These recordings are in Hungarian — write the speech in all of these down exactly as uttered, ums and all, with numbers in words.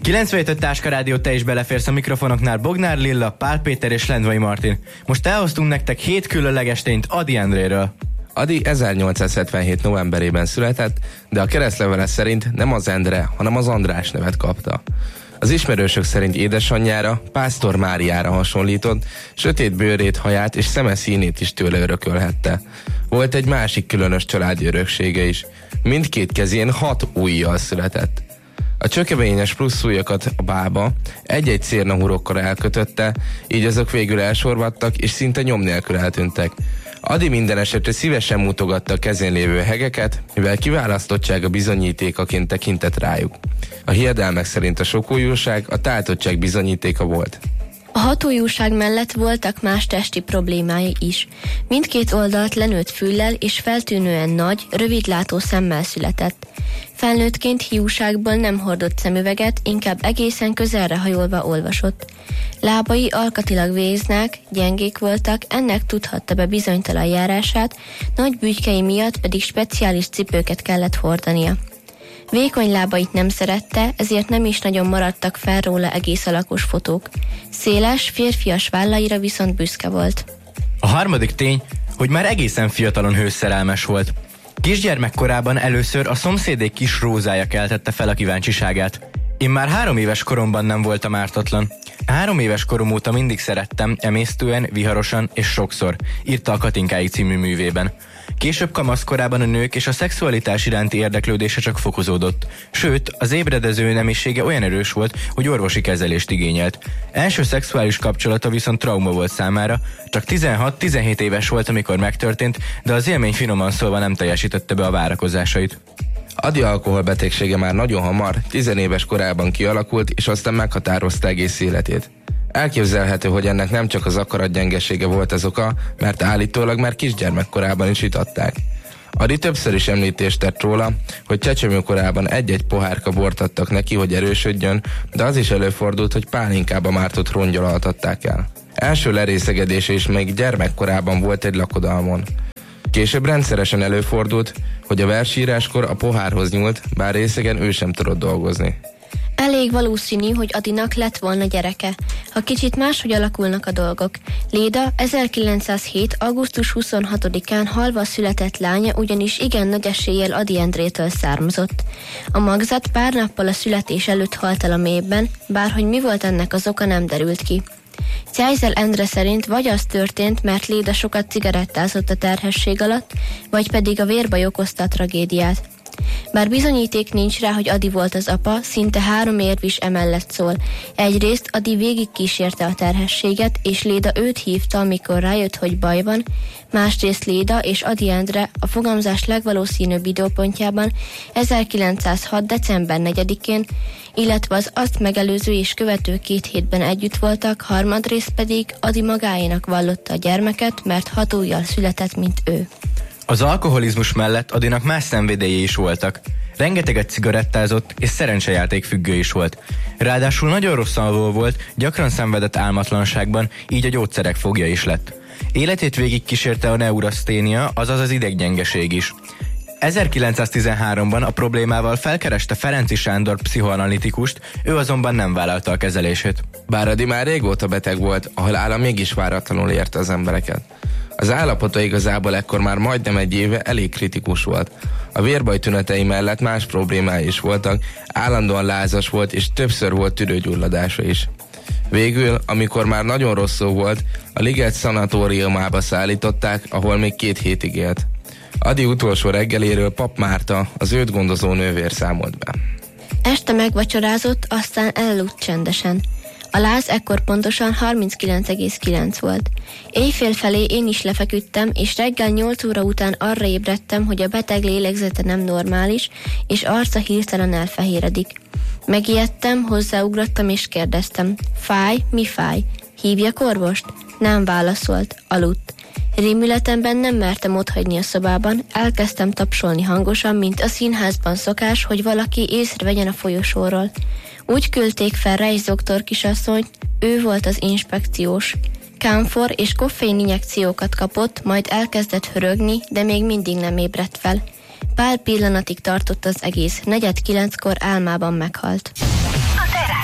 kilencvenhét öt Táska Rádió, te is beleférsz a mikrofonoknál. Bognár Lilla, Pál Péter és Lendvai Martin. Most elhoztunk nektek hét különleges tényt Ady Endréről. Ady ezernyolcszázhetvenhét novemberében született, de a keresztlevele szerint nem az Endre, hanem az András nevet kapta. Az ismerősök szerint édesanyjára, Pásztor Máriára hasonlított, sötét bőrét, haját és szeme színét is tőle örökölhette. Volt egy másik különös családi öröksége is. Mindkét kezén hat ujjal született. A csökevényes plusz ujjakat a bába egy-egy cérnahurokkal elkötötte, így azok végül elsorvadtak és szinte nyom nélkül eltűntek. Ady minden esetre szívesen mutogatta a kezén lévő hegeket, mivel kiválasztottsága bizonyítékaként tekintett rájuk. A hiedelmek szerint a sokujjúság a táltottság bizonyítéka volt. A hatujjúság mellett voltak más testi problémái is. Mindkét oldalt lenőtt füllel és feltűnően nagy, rövidlátó szemmel született. Felnőttként hiúságból nem hordott szemüveget, inkább egészen közelre hajolva olvasott. Lábai alkatilag véznek, gyengék voltak, ennek tudhatta be bizonytalan járását, nagy bükykei miatt pedig speciális cipőket kellett hordania. Vékony lábait nem szerette, ezért nem is nagyon maradtak fel róla egész alakos fotók. Széles, férfias vállaira viszont büszke volt. A harmadik tény, hogy már egészen fiatalon hősszerelmes volt. Kisgyermekkorában először a szomszédék kis Rózája keltette fel a kíváncsiságát. Én már három éves koromban nem voltam ártatlan. Három éves korom óta mindig szerettem, emésztően, viharosan és sokszor, írta a Katinkáig című művében. Később kamaszkorában a nők és a szexualitás iránti érdeklődése csak fokozódott. Sőt, az ébredező nemisége olyan erős volt, hogy orvosi kezelést igényelt. Első szexuális kapcsolata viszont trauma volt számára, csak tizenhat-tizenhét éves volt, amikor megtörtént, de az élmény finoman szólva nem teljesítette be a várakozásait. Ady alkoholbetegsége már nagyon hamar, tizenéves korában kialakult, és aztán meghatározta egész életét. Elképzelhető, hogy ennek nem csak az akaratgyengesége volt az oka, mert állítólag már kisgyermekkorában is itatták. Ady többször is említést tett róla, hogy csecsemőkorában egy-egy pohárka bort adtak neki, hogy erősödjön, de az is előfordult, hogy pálinkába mártott rongyal altatták el. Első lerészegedése is még gyermekkorában volt egy lakodalmon. Később rendszeresen előfordult, hogy a versíráskor a pohárhoz nyúlt, bár részegen ő sem tudott dolgozni. Elég valószínű, hogy Adynak lett volna gyereke, ha kicsit máshogy alakulnak a dolgok. Léda ezerkilencszázhét. augusztus huszonhatodikán halva született lánya ugyanis igen nagy eséllyel Ady Endrétől származott. A magzat pár nappal a születés előtt halt el a mélyben, bárhogy mi volt ennek az oka, nem derült ki. Csájzel Endre szerint vagy az történt, mert Léda sokat cigarettázott a terhesség alatt, vagy pedig a vérbaj okozta a tragédiát. Bár bizonyíték nincs rá, hogy Ady volt az apa, szinte három érv is emellett szól. Egyrészt Ady végig kísérte a terhességet, és Léda őt hívta, amikor rájött, hogy baj van, másrészt Léda és Ady Endre a fogamzás legvalószínűbb időpontjában ezerkilencszázhat. december negyedikén, illetve az azt megelőző és követő két hétben együtt voltak, harmadrészt pedig Ady magáénak vallotta a gyermeket, mert hat ujjal született, mint ő. Az alkoholizmus mellett Adynak más szenvedélyei is voltak. Rengeteget cigarettázott és szerencsejáték függő is volt. Ráadásul nagyon rossz alvó volt, gyakran szenvedett álmatlanságban, így a gyógyszerek fogja is lett. Életét végig kísérte a neuraszténia, azaz az ideggyengeség is. ezerkilencszáztizenháromban a problémával felkereste Ferenczy Sándor pszichoanalitikust, ő azonban nem vállalta a kezelését. Bár Ady már régóta beteg volt, a halála mégis váratlanul érte az embereket. Az állapota igazából ekkor már majdnem egy éve elég kritikus volt. A vérbaj tünetei mellett más problémái is voltak, állandóan lázas volt és többször volt tüdőgyulladása is. Végül, amikor már nagyon rosszul volt, a Liget szanatóriumába szállították, ahol még két hétig élt. Ady utolsó reggeléről Pap Márta, az őt gondozó nővér számolt be. Este megvacsorázott, aztán elaludt csendesen. A láz ekkor pontosan harminckilenc egész kilenc volt. Éjfél felé én is lefeküdtem, és reggel nyolc óra után arra ébredtem, hogy a beteg lélegzete nem normális, és arca hirtelen elfehéredik. Megijedtem, hozzáugrottam és kérdeztem. Fáj? Mi fáj? Hívjak orvost? Nem válaszolt, aludt. Rémületemben nem mertem otthagyni a szobában, elkezdtem tapsolni hangosan, mint a színházban szokás, hogy valaki észrevegyen a folyosóról. Úgy küldték fel Reis doktor kisasszonyt, ő volt az inspekciós. Kámfor és koffein injekciókat kapott, majd elkezdett hörögni, de még mindig nem ébredt fel. Pár pillanatig tartott az egész, negyed kilenckor álmában meghalt. A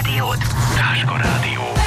Rádió.